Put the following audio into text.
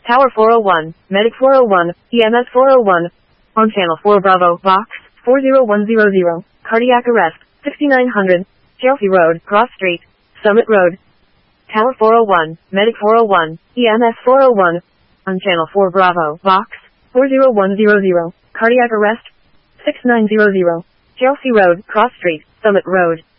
Tower 401, Medic 401, EMS 401. On channel 4 Bravo, Box 40100, cardiac arrest, 6900, Chelsea Road, Cross Street, Summit Road. Tower 401, Medic 401, EMS 401. On channel 4 Bravo, Box 40100, cardiac arrest, 6900, Chelsea Road, Cross Street, Summit Road.